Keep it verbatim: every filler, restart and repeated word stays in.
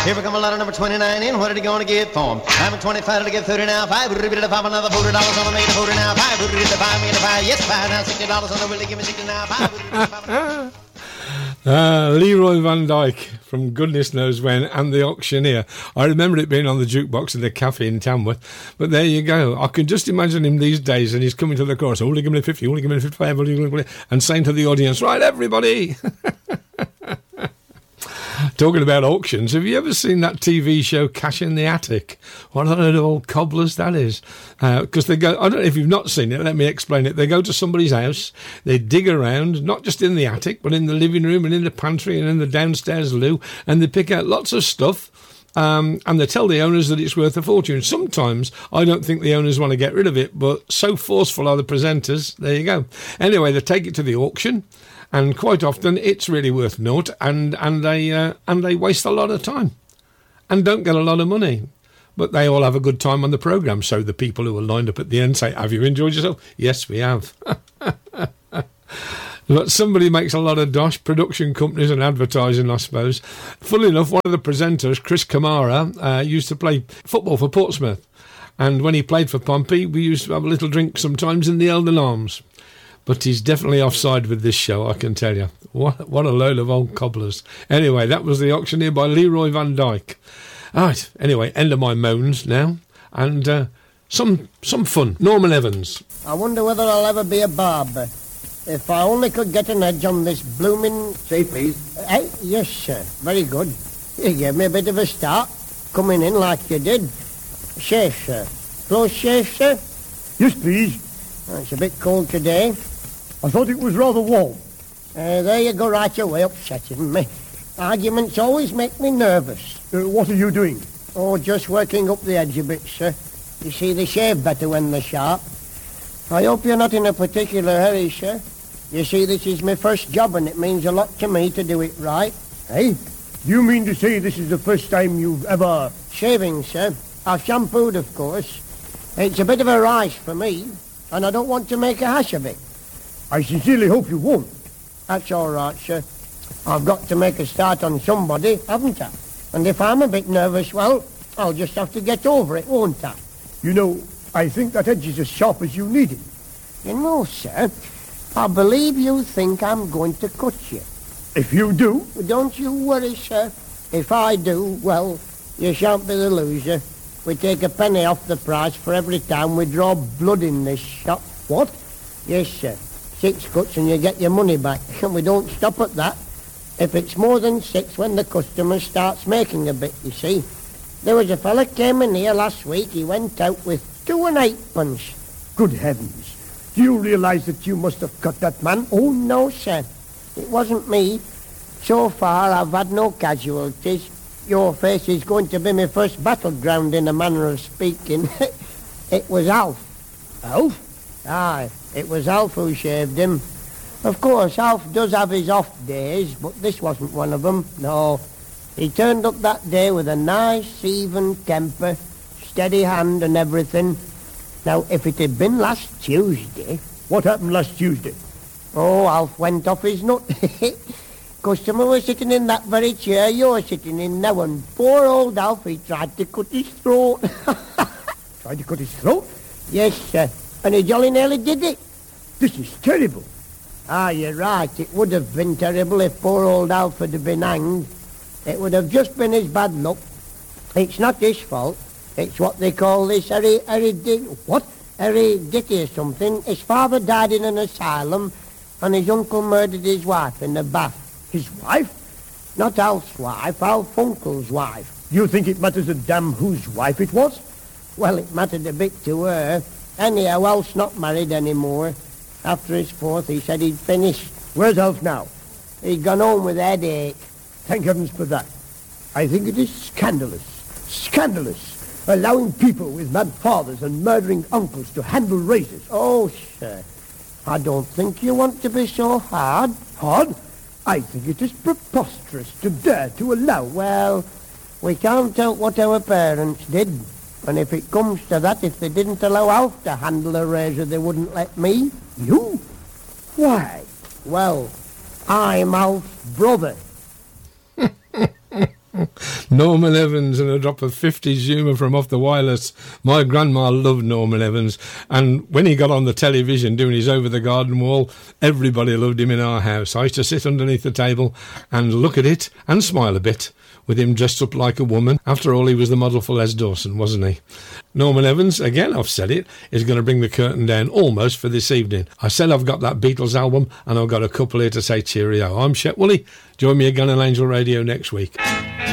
Here we come a letter number twenty-nine in. What are you going to get for him? I'm a twenty-five to get thirty now. Five, five, another forty dollars on a made forty now. Five, five, me five. Yes, five now, sixty dollars on the Willie. Give me sixty now. Five, five. Uh, Leroy Van Dyke from goodness knows when, and The Auctioneer. I remember it being on the jukebox in the cafe in Tamworth, but there you go. I can just imagine him these days, and he's coming to the chorus, only give me fifty, only give me fifty-five, and saying to the audience, right, everybody. Talking about auctions, have you ever seen that T V show Cash in the Attic? What a load of old cobblers that is. Because uh, they go, I don't know if you've not seen it, let me explain it. They go to somebody's house, they dig around, not just in the attic, but in the living room and in the pantry and in the downstairs loo, and they pick out lots of stuff. Um, and they tell the owners that it's worth a fortune. Sometimes I don't think the owners want to get rid of it, but so forceful are the presenters. There you go. Anyway, they take it to the auction, and quite often it's really worth naught, and and they uh, and they waste a lot of time, and don't get a lot of money. But they all have a good time on the programme. So the people who are lined up at the end say, "Have you enjoyed yourself?" Yes, we have. But somebody makes a lot of dosh, production companies and advertising, I suppose. Funnily enough, one of the presenters, Chris Kamara, uh, used to play football for Portsmouth. And when he played for Pompey, we used to have a little drink sometimes in the Eldon Arms. But he's definitely offside with this show, I can tell you. What, what a load of old cobblers. Anyway, that was The Auctioneer by Leroy Van Dyke. All right, anyway, end of my moans now. And uh, some some fun. Norman Evans. I wonder whether I'll ever be a barber. If I only could get an edge on this blooming... Say, please. Hey, yes, sir. Very good. You gave me a bit of a start, coming in like you did. Shave, sir. Close shave, sir? Yes, please. Oh, it's a bit cold today. I thought it was rather warm. Uh, there you go, right away, upsetting me. Arguments always make me nervous. Uh, what are you doing? Oh, just working up the edge a bit, sir. You see, they shave better when they're sharp. I hope you're not in a particular hurry, sir. You see, this is my first job, and it means a lot to me to do it right. Hey, you mean to say this is the first time you've ever... Shaving, sir. I've shampooed, of course. It's a bit of a rise for me, and I don't want to make a hash of it. I sincerely hope you won't. That's all right, sir. I've got to make a start on somebody, haven't I? And if I'm a bit nervous, well, I'll just have to get over it, won't I? You know, I think that edge is as sharp as you need it. You know, sir, I believe you think I'm going to cut you. If you do... Don't you worry, sir. If I do, well, you shan't be the loser. We take a penny off the price for every time we draw blood in this shop. What? Yes, sir. Six cuts and you get your money back. And we don't stop at that. If it's more than six when the customer starts making a bit, you see. There was a fella came in here last week. He went out with two and eightpence. Good heavens. Do you realize that you must have cut that man? Oh, no, sir. It wasn't me. So far, I've had no casualties. Your face is going to be my first battleground, in a manner of speaking. It was Alf. Alf? Aye, it was Alf who shaved him. Of course, Alf does have his off days, but this wasn't one of them. No. He turned up that day with a nice, even temper, steady hand and everything. Now, if it had been last Tuesday... What happened last Tuesday? Oh, Alf went off his nut. Customer was sitting in that very chair you're sitting in now, and poor old Alf, he tried to cut his throat. Tried to cut his throat? Yes, sir. And he jolly nearly did it. This is terrible. Ah, you're right. It would have been terrible if poor old Alf had been hanged. It would have just been his bad luck. It's not his fault. It's what they call this heri- heredity... What? Heredity or something. His father died in an asylum, and his uncle murdered his wife in the bath. His wife? Not Alf's wife, Alf Uncle's wife. You think it matters a damn whose wife it was? Well, it mattered a bit to her. Anyhow, Alf's not married anymore. After his fourth, he said he'd finished. Where's Alf now? He'd gone home with a headache. Thank heavens for that. I think it is scandalous. Scandalous. Allowing people with mad fathers and murdering uncles to handle razors. Oh, sir. I don't think you want to be so hard. Hard? I think it is preposterous to dare to allow... Well, we can't help what our parents did. And if it comes to that, if they didn't allow Alf to handle a razor, they wouldn't let me. You? Why? Well, I'm Alf's brother. Norman Evans and a drop of fifties humour from Off the Wireless. My grandma loved Norman Evans, and when he got on the television doing his Over the Garden Wall, everybody loved him in our house. I used to sit underneath the table and look at it and smile a bit, with him dressed up like a woman. After all, he was the model for Les Dawson, wasn't he? Norman Evans, again, I've said it, is going to bring the curtain down almost for this evening. I said I've got that Beatles album, and I've got a couple here to say cheerio. I'm Shep Woolley. Join me again on Angel Radio next week.